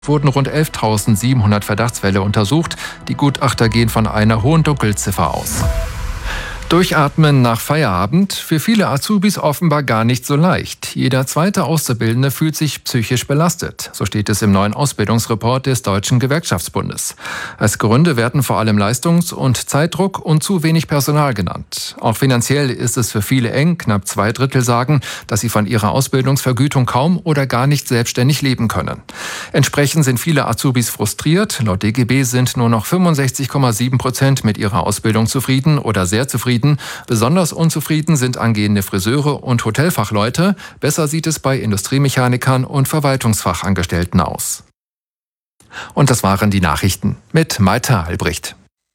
wurden rund 11.700 Verdachtsfälle untersucht. Die Gutachter gehen von einer hohen Dunkelziffer aus. Durchatmen nach Feierabend? Für viele Azubis offenbar gar nicht so leicht. Jeder zweite Auszubildende fühlt sich psychisch belastet. So steht es im neuen Ausbildungsreport des Deutschen Gewerkschaftsbundes. Als Gründe werden vor allem Leistungs- und Zeitdruck und zu wenig Personal genannt. Auch finanziell ist es für viele eng. Knapp 2/3 sagen, dass sie von ihrer Ausbildungsvergütung kaum oder gar nicht selbstständig leben können. Entsprechend sind viele Azubis frustriert. Laut DGB sind nur noch 65,7% mit ihrer Ausbildung zufrieden oder sehr zufrieden. Besonders unzufrieden sind angehende Friseure und Hotelfachleute. Besser sieht es bei Industriemechanikern und Verwaltungsfachangestellten aus. Und das waren die Nachrichten mit Maita Albrecht.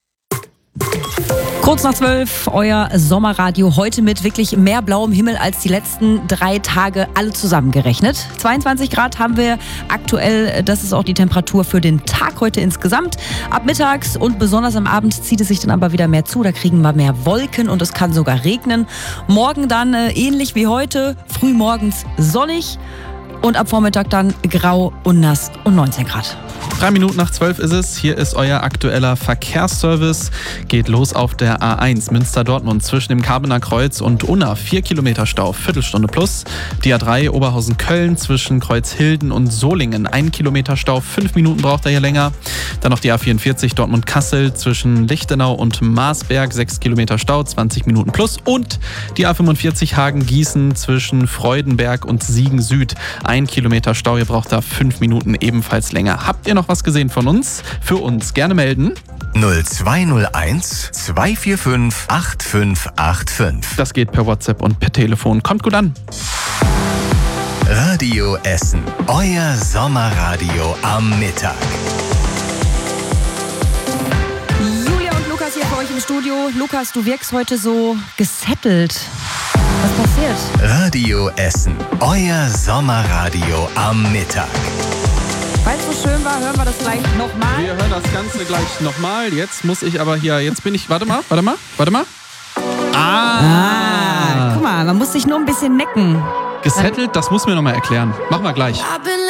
Kurz nach 12, euer Sommerradio heute mit wirklich mehr blauem Himmel als die letzten 3 Tage alle zusammengerechnet. 22 Grad haben wir aktuell, das ist auch die Temperatur für den Tag heute insgesamt. Ab mittags und besonders am Abend zieht es sich dann aber wieder mehr zu, da kriegen wir mehr Wolken und es kann sogar regnen. Morgen dann ähnlich wie heute, früh morgens sonnig und ab Vormittag dann grau und nass und 19 Grad. 3 Minuten nach 12 ist es. Hier ist euer aktueller Verkehrsservice. Geht los auf der A1 Münster-Dortmund zwischen dem Karbener Kreuz und Unna. 4 Kilometer Stau, Viertelstunde plus. Die A3 Oberhausen-Köln zwischen Kreuzhilden und Solingen. 1 Kilometer Stau, 5 Minuten braucht er hier länger. Dann noch die A44 Dortmund-Kassel zwischen Lichtenau und Marsberg. 6 Kilometer Stau, 20 Minuten plus. Und die A45 Hagen-Gießen zwischen Freudenberg und Siegen-Süd. 1 Kilometer Stau, ihr braucht da 5 Minuten ebenfalls länger. Habt ihr noch was gesehen von uns? Für uns gerne melden. 0201 245 8585. Das geht per WhatsApp und per Telefon. Kommt gut an. Radio Essen. Euer Sommerradio am Mittag. Julia und Lukas hier für euch im Studio. Lukas, du wirkst heute so gesettelt. Was passiert? Radio Essen. Euer Sommerradio am Mittag. Weil es so schön war, hören wir das gleich nochmal. Wir hören das Ganze gleich nochmal. Jetzt muss ich aber hier, jetzt bin ich, warte mal. Guck mal, man muss sich nur ein bisschen necken. Gesettelt, das muss mir nochmal erklären. Machen wir gleich.